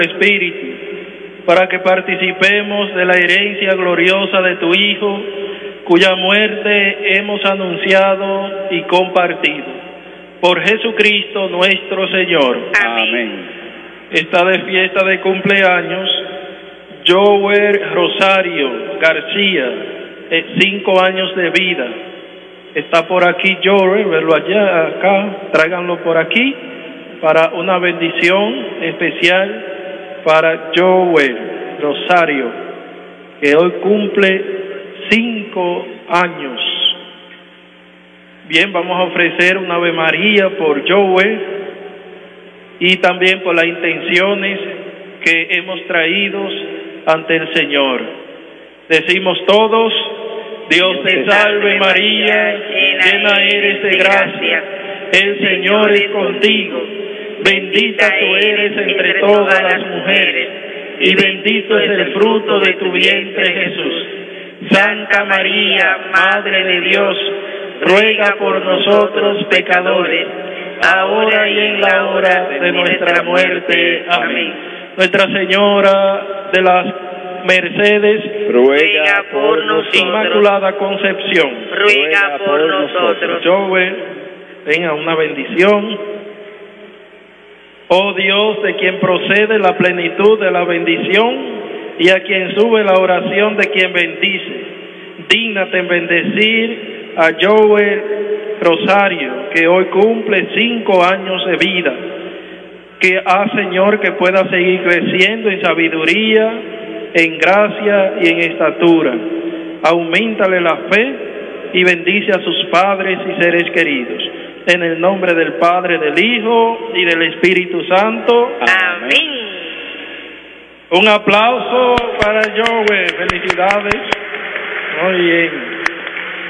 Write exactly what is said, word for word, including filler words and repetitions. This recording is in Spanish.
Espíritu, para que participemos de la herencia gloriosa de tu Hijo, cuya muerte hemos anunciado y compartido. Por Jesucristo nuestro Señor. Amén. Está de fiesta de cumpleaños Joel Rosario García, eh, cinco años de vida. Está por aquí Joel, verlo allá, acá, tráiganlo por aquí para una bendición especial para Joel Rosario, que hoy cumple cinco años. Bien, vamos a ofrecer una Ave María por Joel y también por las intenciones que hemos traído ante el Señor. Decimos todos: Dios te salve María, llena eres de gracia, el Señor es contigo, bendita tú eres entre todas las mujeres, y bendito es el fruto de tu vientre Jesús. Santa María, Madre de Dios, ruega por nosotros pecadores, ahora y en la hora de nuestra muerte. Amén. Nuestra Señora de las Mercedes, ruega por nosotros. Inmaculada Concepción, ruega por nosotros. Joel, venga una bendición. Oh Dios, de quien procede la plenitud de la bendición y a quien sube la oración de quien bendice, dígnate en bendecir a Joel Rosario, que hoy cumple cinco años de vida. Que haz, Señor, que pueda seguir creciendo en sabiduría, en gracia y en estatura. Auméntale la fe y bendice a sus padres y seres queridos. En el nombre del Padre, del Hijo y del Espíritu Santo. Amén. Un aplauso para Joel. Felicidades. Muy bien.